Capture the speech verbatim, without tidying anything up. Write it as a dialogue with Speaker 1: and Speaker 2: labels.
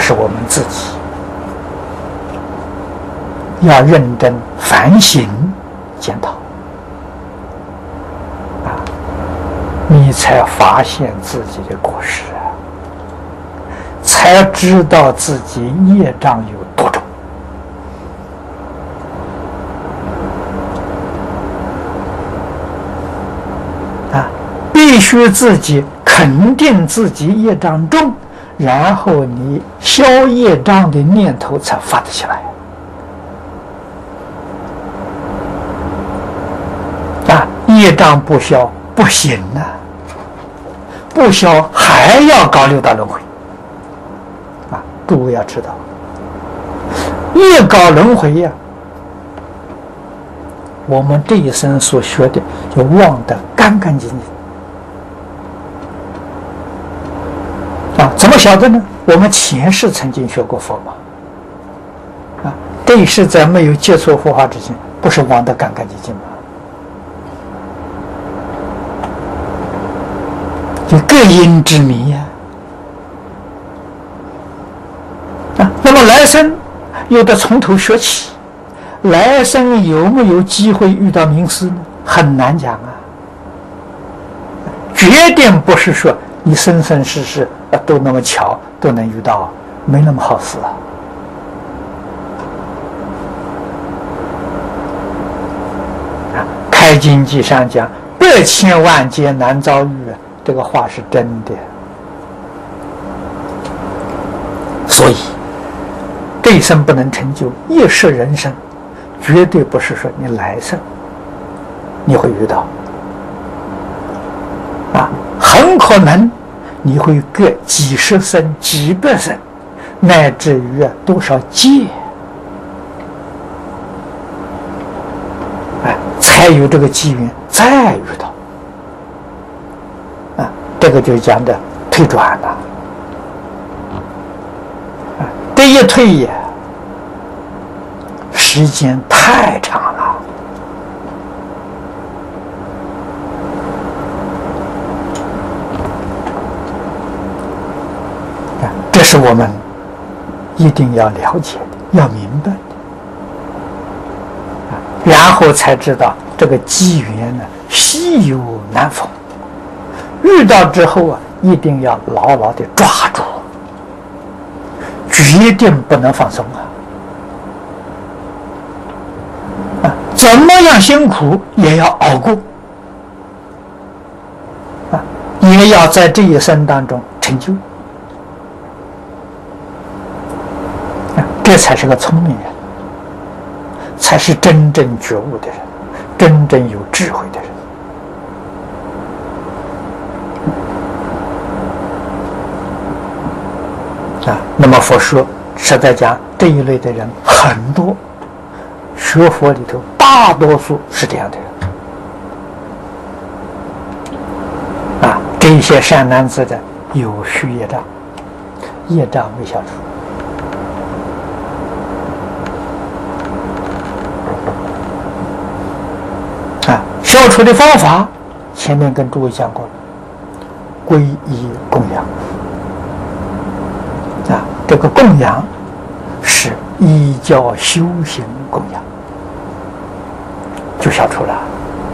Speaker 1: 是我们自己要认真反省检讨啊，你才发现自己的过失啊，才知道自己业障有多重啊，必须自己肯定自己业障重，然后你消业障的念头才发得起来啊！业障不消不行啊，不消还要搞六道轮回啊！诸位要知道，越搞轮回呀、啊，我们这一生所学的就忘得干干净净。啊，怎么晓得呢？我们前世曾经学过佛嘛，啊，这一世在没有接触佛法之前，不是忘得干干净净吗？就各因之迷呀、啊，啊，那么来生又得从头学起，来生有没有机会遇到名师呢？很难讲啊，决定不是说你生生世世都那么巧都能遇到，没那么好事啊！啊，开经记上讲，百千万劫难遭遇，这个话是真的。所以，这一生不能成就，一世人生，绝对不是说你来生你会遇到，啊，很可能。你会隔几十生、几百生，乃至于多少劫，哎，才有这个机缘再遇到。啊，这个就讲的退转了。啊，这一退呀，时间太长了。这是我们一定要了解的，要明白的，然后才知道这个机缘呢，稀有难逢。遇到之后啊，一定要牢牢的抓住，决定不能放松啊！啊，怎么样辛苦也要熬过啊，也要在这一生当中成就。这才是个聪明人，才是真正觉悟的人，真正有智慧的人啊。那么佛说，实在讲这一类的人很多，学佛里头大多数是这样的人啊。这些善男子的有虚业障，业障未消除。啊，消除的方法，前面跟诸位讲过了，皈依供养。啊，这个供养是依教修行供养，就消除了。